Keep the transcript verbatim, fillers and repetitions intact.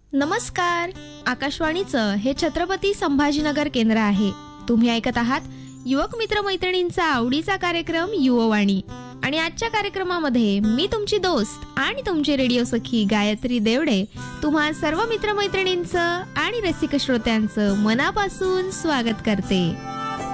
नमस्कार. आकाशवाणीचं हे छत्रपती संभाजीनगर केंद्र आहे. तुम्ही ऐकत आहात युवक मित्र मैत्रिणींचा आवडीचा कार्यक्रम युववाणी. आणि आजच्या कार्यक्रमामध्ये मी तुमची दोस्त आणि तुमची रेडिओ सखी गायत्री देवडे तुम्हा सर्व मित्रमैत्रिणींचं आणि रसिक श्रोत्यांचं मनापासून स्वागत करते.